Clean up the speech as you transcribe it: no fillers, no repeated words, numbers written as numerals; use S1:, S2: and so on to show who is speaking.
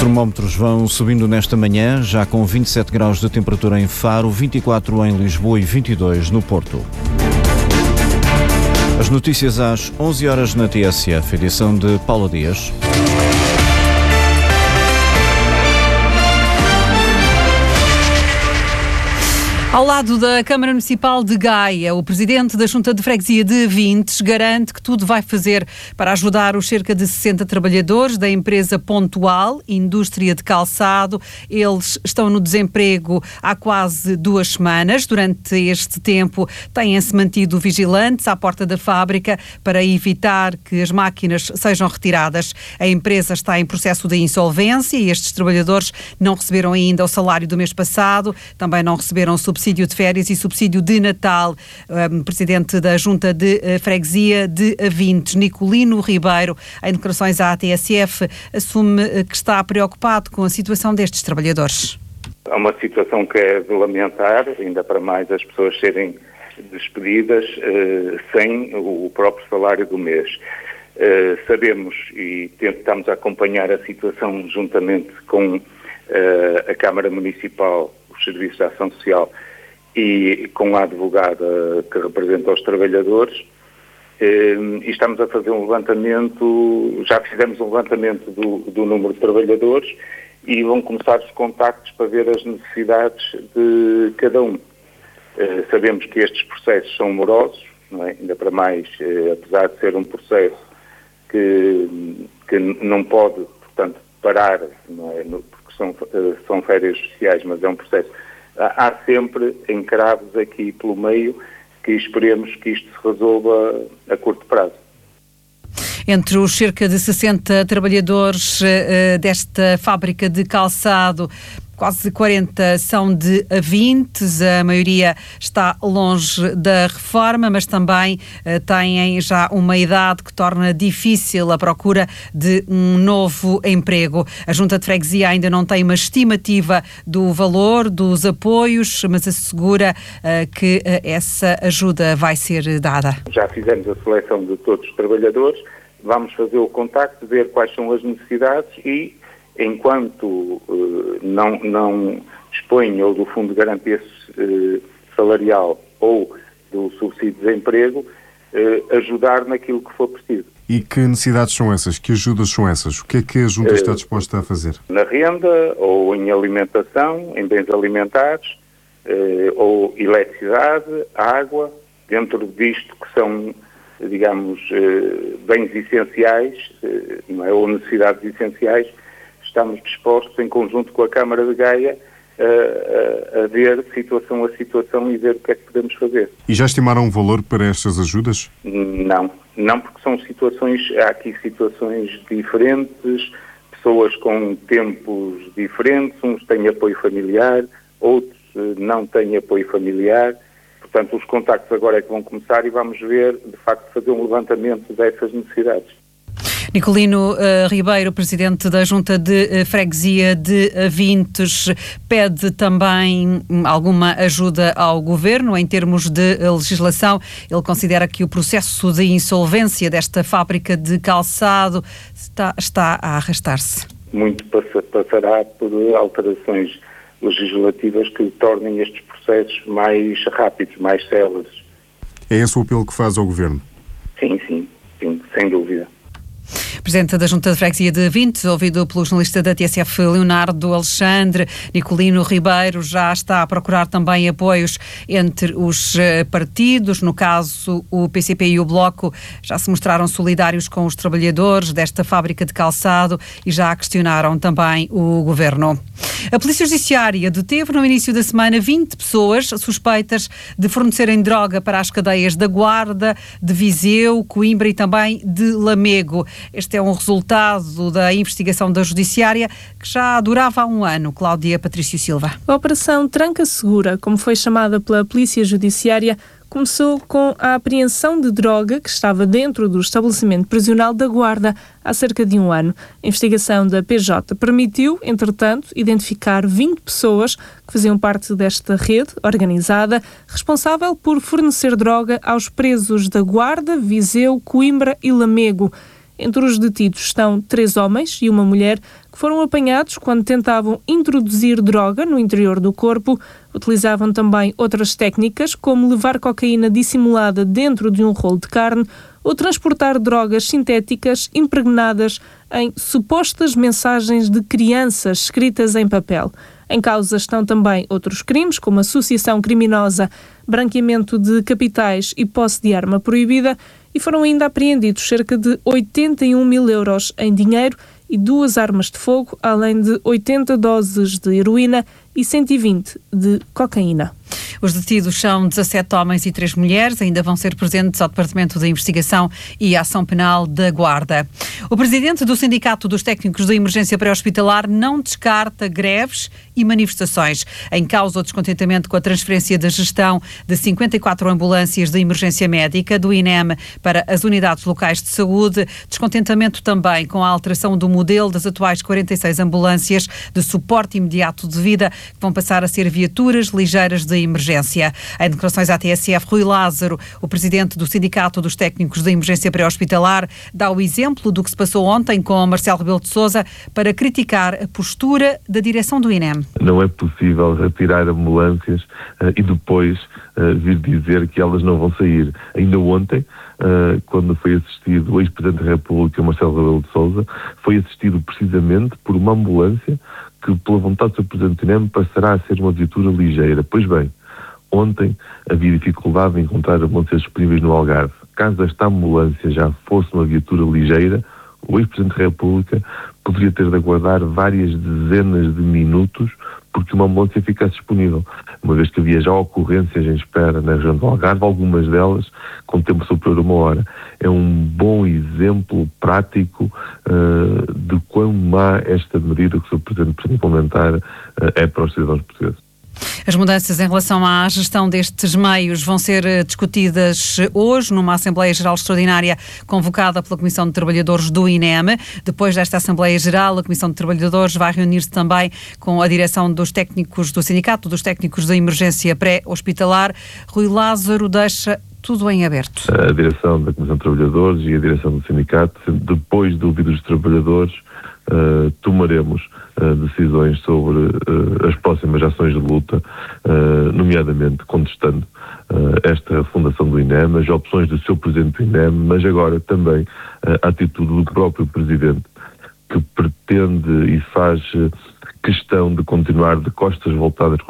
S1: termómetros vão subindo nesta manhã, já com 27 graus de temperatura em Faro, 24 em Lisboa e 22 no Porto. As notícias às 11 horas na TSF, edição de Paula Dias.
S2: Ao lado da Câmara Municipal de Gaia, o presidente da Junta de Freguesia de Vintes garante que tudo vai fazer para ajudar os cerca de 60 trabalhadores da empresa Pontual, indústria de calçado. Eles estão no desemprego há quase 2 semanas. Durante este tempo têm-se mantido vigilantes à porta da fábrica para evitar que as máquinas sejam retiradas. A empresa está em processo de insolvência e estes trabalhadores não receberam ainda o salário do mês passado, também não receberam subsídio de férias e subsídio de Natal. Presidente da Junta de Freguesia de Vintes, Nicolino Ribeiro, em declarações à TSF, assume que está preocupado com a situação destes trabalhadores.
S3: É uma situação que é de lamentar, ainda para mais as pessoas serem despedidas sem o próprio salário do mês. Sabemos e tentamos acompanhar a situação juntamente com a Câmara Municipal, os Serviços de Ação Social e com a advogada que representa os trabalhadores, e estamos a fazer um levantamento, já fizemos um levantamento do número de trabalhadores e vão começar os contactos para ver as necessidades de cada um. Sabemos que estes processos são morosos, não é? Ainda para mais, apesar de ser um processo que não pode, portanto, parar, não é? Porque são férias sociais, mas é um processo. Há sempre encravos aqui pelo meio que esperemos que isto se resolva a curto prazo.
S2: Entre os cerca de 60 trabalhadores desta fábrica de calçado, quase 40 são de Vintes, a maioria está longe da reforma, mas também têm já uma idade que torna difícil a procura de um novo emprego. A Junta de Freguesia ainda não tem uma estimativa do valor dos apoios, mas assegura que essa ajuda vai ser dada.
S3: Já fizemos a seleção de todos os trabalhadores, vamos fazer o contacto, ver quais são as necessidades e enquanto não dispõe ou do Fundo de Garantia Salarial ou do subsídio de desemprego, ajudar naquilo que for preciso.
S4: E que necessidades são essas? Que ajudas são essas? O que é que a Junta está disposta a fazer?
S3: Na renda, ou em alimentação, em bens alimentares, ou eletricidade, água, dentro disto que são, digamos, bens essenciais, não é? Ou necessidades essenciais. Estamos dispostos, em conjunto com a Câmara de Gaia, a ver situação a situação e ver o que é que podemos fazer.
S4: E já estimaram um valor para estas ajudas?
S3: Não, porque são há aqui situações diferentes, pessoas com tempos diferentes, uns têm apoio familiar, outros não têm apoio familiar. Portanto, os contactos agora é que vão começar e vamos ver, de facto, fazer um levantamento dessas necessidades.
S2: Nicolino Ribeiro, presidente da Junta de Freguesia de Vintes, pede também alguma ajuda ao Governo em termos de legislação. Ele considera que o processo de insolvência desta fábrica de calçado está a arrastar-se.
S3: Muito passará por alterações legislativas que tornem estes processos mais rápidos, mais céleres.
S4: É esse o apelo que faz ao Governo?
S3: Sim, sem dúvida.
S2: Presidente da Junta de Freguesia de Vintes, ouvido pelo jornalista da TSF Leonardo Alexandre, Nicolino Ribeiro já está a procurar também apoios entre os partidos. No caso, o PCP e o Bloco já se mostraram solidários com os trabalhadores desta fábrica de calçado e já questionaram também o Governo. A Polícia Judiciária deteve no início da semana 20 pessoas suspeitas de fornecerem droga para as cadeias da Guarda, de Viseu, Coimbra e também de Lamego. Este é um resultado da investigação da Judiciária que já durava há um ano. Cláudia Patrício Silva.
S5: A Operação Tranca Segura, como foi chamada pela Polícia Judiciária, começou com a apreensão de droga que estava dentro do estabelecimento prisional da Guarda há cerca de um ano. A investigação da PJ permitiu, entretanto, identificar 20 pessoas que faziam parte desta rede organizada, responsável por fornecer droga aos presos da Guarda, Viseu, Coimbra e Lamego. Entre os detidos estão 3 homens e uma mulher que foram apanhados quando tentavam introduzir droga no interior do corpo. Utilizavam também outras técnicas, como levar cocaína dissimulada dentro de um rolo de carne ou transportar drogas sintéticas impregnadas em supostas mensagens de crianças escritas em papel. Em causa estão também outros crimes, como associação criminosa, branqueamento de capitais e posse de arma proibida, e foram ainda apreendidos cerca de 81 mil euros em dinheiro e 2 armas de fogo, além de 80 doses de heroína e 120 de cocaína.
S2: Os detidos são 17 homens e 3 mulheres, ainda vão ser presentes ao Departamento de Investigação e Ação Penal da Guarda. O presidente do Sindicato dos Técnicos de Emergência Pré-Hospitalar não descarta greves e manifestações. Em causa o descontentamento com a transferência da gestão de 54 ambulâncias de emergência médica do INEM para as unidades locais de saúde, descontentamento também com a alteração do modelo das atuais 46 ambulâncias de suporte imediato de vida, que vão passar a ser viaturas ligeiras de emergência. Em declarações à TSF, Rui Lázaro, o presidente do Sindicato dos Técnicos de Emergência Pré-Hospitalar, dá o exemplo do que se passou ontem com Marcelo Rebelo de Sousa para criticar a postura da direção do INEM.
S6: Não é possível retirar ambulâncias e depois vir dizer que elas não vão sair. Ainda ontem, quando foi assistido o ex-presidente da República, Marcelo Rebelo de Sousa, foi assistido precisamente por uma ambulância que, pela vontade do Sr. Presidente do INEM, passará a ser uma viatura ligeira. Pois bem, ontem havia dificuldade em encontrar ambulâncias disponíveis no Algarve. Caso esta ambulância já fosse uma viatura ligeira, o ex-presidente da República poderia ter de aguardar várias dezenas de minutos porque uma ambulância ficasse disponível, uma vez que havia já ocorrências em espera na região do Algarve, algumas delas com tempo superior a 1 hora. É um bom exemplo prático de quão má esta medida que o Sr. Presidente pretende implementar é para os cidadãos portugueses.
S2: As mudanças em relação à gestão destes meios vão ser discutidas hoje numa Assembleia Geral Extraordinária convocada pela Comissão de Trabalhadores do INEM. Depois desta Assembleia Geral, a Comissão de Trabalhadores vai reunir-se também com a direção dos técnicos do Sindicato dos Técnicos de Emergência Pré-Hospitalar. Rui Lázaro deixa tudo em aberto.
S6: A direção da Comissão de Trabalhadores e a direção do Sindicato, depois de ouvir os trabalhadores, tomaremos decisões sobre as próximas ações de luta, nomeadamente contestando esta fundação do INEM, as opções do Sr. Presidente do INEM, mas agora também a atitude do próprio Presidente, que pretende e faz questão de continuar de costas voltadas